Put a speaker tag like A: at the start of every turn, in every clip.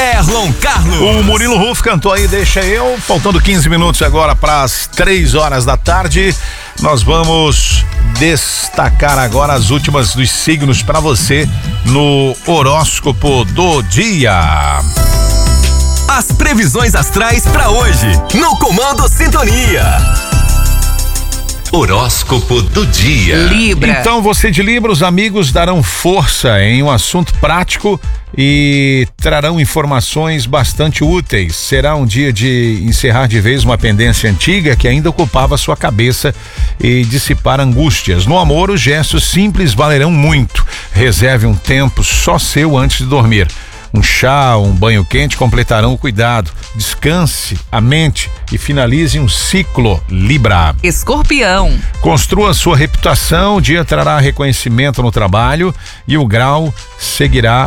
A: Erlon Carlos.
B: O Murilo Ruf cantou aí Deixa Eu, faltando 15 minutos agora para as 3 horas da tarde. Nós vamos destacar agora as últimas dos signos para você no horóscopo do dia.
A: As previsões astrais para hoje, no Comando Sintonia. Horóscopo do dia.
C: Libra.
B: Então, você de Libra, os amigos darão força em um assunto prático e trarão informações bastante úteis. Será um dia de encerrar de vez uma pendência antiga que ainda ocupava sua cabeça e dissipar angústias. No amor, os gestos simples valerão muito. Reserve um tempo só seu antes de dormir. Um chá, um banho quente completarão o cuidado. Descanse a mente e finalize um ciclo, Libra.
C: Escorpião.
B: Construa sua reputação, o dia trará reconhecimento no trabalho e o grau seguirá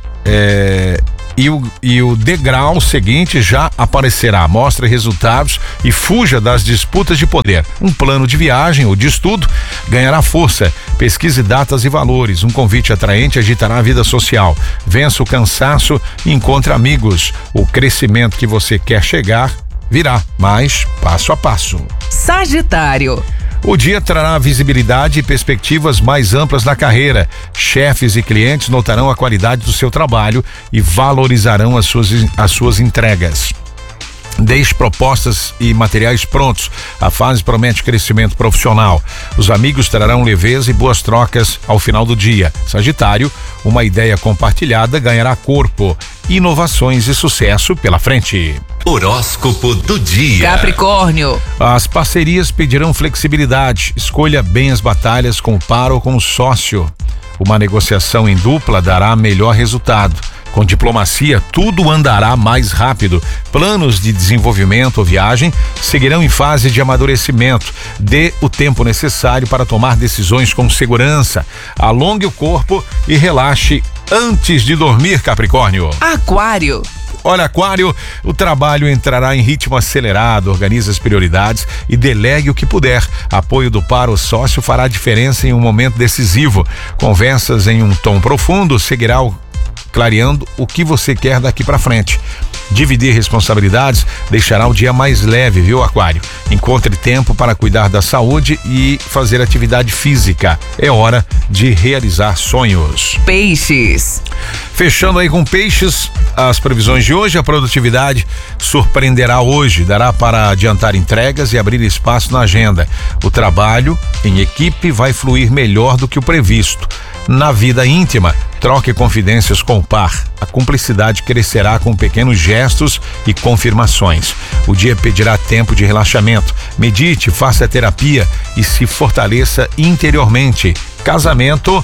B: e o degrau seguinte já aparecerá. Mostre resultados e fuja das disputas de poder. Um plano de viagem ou de estudo ganhará força. Pesquise datas e valores. Um convite atraente agitará a vida social. Vença o cansaço e encontre amigos. O crescimento que você quer chegar virá, mas passo a passo.
C: Sagitário.
B: O dia trará visibilidade e perspectivas mais amplas na carreira. Chefes e clientes notarão a qualidade do seu trabalho e valorizarão as suas entregas. Deixe propostas e materiais prontos. A fase promete crescimento profissional. Os amigos trarão leveza e boas trocas ao final do dia. Sagitário, uma ideia compartilhada ganhará corpo. Inovações e sucesso pela frente.
A: Horóscopo do dia.
C: Capricórnio.
B: As parcerias pedirão flexibilidade. Escolha bem as batalhas com o par ou com o sócio. Uma negociação em dupla dará melhor resultado. Com diplomacia, tudo andará mais rápido. Planos de desenvolvimento ou viagem seguirão em fase de amadurecimento. Dê o tempo necessário para tomar decisões com segurança. Alongue o corpo e relaxe antes de dormir, Capricórnio.
C: Aquário.
B: Olha, Aquário, o trabalho entrará em ritmo acelerado. Organize as prioridades e delegue o que puder. Apoio do par ou sócio fará diferença em um momento decisivo. Conversas em um tom profundo seguirá clareando o que você quer daqui para frente. Dividir responsabilidades deixará o dia mais leve, viu, Aquário? Encontre tempo para cuidar da saúde e fazer atividade física. É hora de realizar sonhos.
C: Peixes.
B: Fechando aí com Peixes, as previsões de hoje, a produtividade surpreenderá hoje, dará para adiantar entregas e abrir espaço na agenda. O trabalho em equipe vai fluir melhor do que o previsto. Na vida íntima, troque confidências com o par. A cumplicidade crescerá com pequenos gestos e confirmações. O dia pedirá tempo de relaxamento. Medite, faça terapia e se fortaleça interiormente. Casamento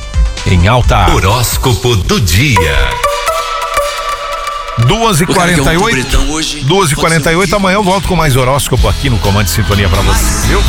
B: em alta.
A: Horóscopo do dia.
B: 2h48. 2h48, amanhã eu volto com mais horóscopo aqui no Comando Sintonia pra você, viu?